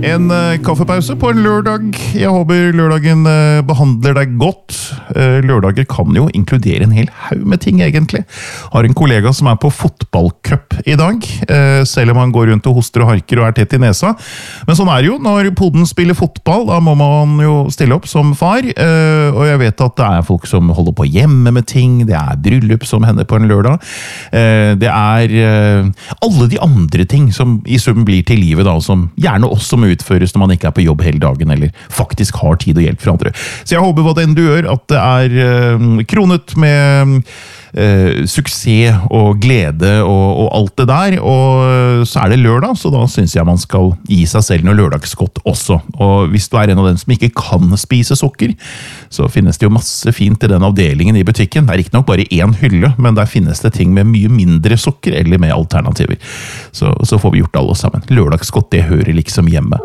En kaffepause på en lørdag. Jeg håper lørdagen behandler deg godt. Lørdager kan jo inkludere en hel haug med ting, egentlig. Har en kollega som på fotballcup i dag, selv om han går rundt og hoster og harker og tett i nesa. Men sånn det jo, når podden spiller fotball, da må man jo stille opp som far. Og jeg vet at det folk som holder på hjemme med ting, det bryllup som hender på en lørdag. Det alle de andre ting som i sum blir til livet, da, som gjerne også må utføres når man ikke på jobb hele dagen, eller faktisk har tid og hjelp fra andre. Så jeg håper hva den du gjør, at det kronet med suksess og glede og alt det der, og så det lørdag, så da synes jeg man skal gi seg selv noe lørdagsgodt også. Og hvis du en av dem som ikke kan spise sukker, så finnes det jo masse fint i den avdelingen i butikken. Det ikke nok bare én hylle, men der finnes det ting med mye mindre sukker, eller med alternativer. Så får vi gjort alle sammen. Lørdagsgodt, det hører liksom hjemme.